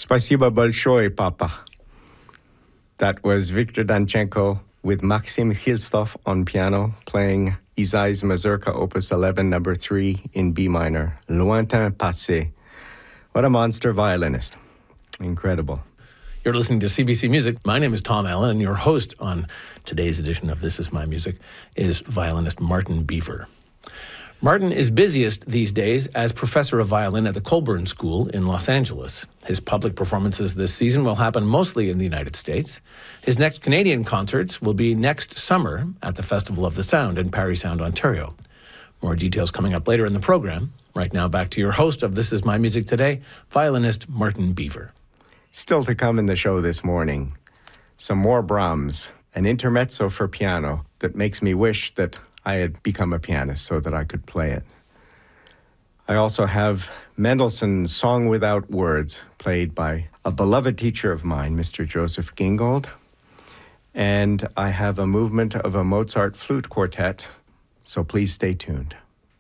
Spasiba большое, Papa. That was Viktor Danchenko with Maxim Khilstov on piano, playing Isai's Mazurka Opus 11, number 3 in B minor, Lointain Passé. What a monster violinist. Incredible. You're listening to CBC Music. My name is Tom Allen, and your host on today's edition of This Is My Music is violinist Martin Beaver. Martin is busiest these days as professor of violin at the Colburn School in Los Angeles. His public performances this season will happen mostly in the United States. His next Canadian concerts will be next summer at the Festival of the Sound in Parry Sound, Ontario. More details coming up later in the program. Right now, back to your host of This Is My Music Today, violinist Martin Beaver. Still to come in the show this morning, some more Brahms, an intermezzo for piano that makes me wish that I had become a pianist so that I could play it. I also have Mendelssohn's Song Without Words, played by a beloved teacher of mine, Mr. Joseph Gingold. And I have a movement of a Mozart flute quartet, so please stay tuned.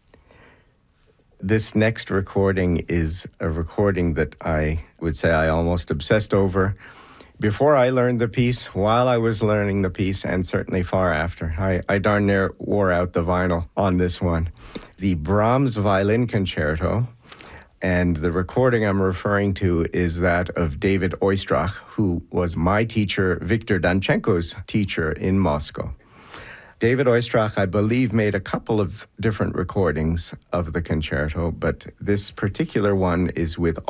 This next recording is a recording that I would say I almost obsessed over before I learned the piece, while I was learning the piece, and certainly far after. I darn near wore out the vinyl on this one. The Brahms Violin Concerto, and the recording I'm referring to is that of David Oistrakh, who was my teacher, Viktor Danchenko's teacher in Moscow. David Oistrakh, I believe, made a couple of different recordings of the concerto, but this particular one is with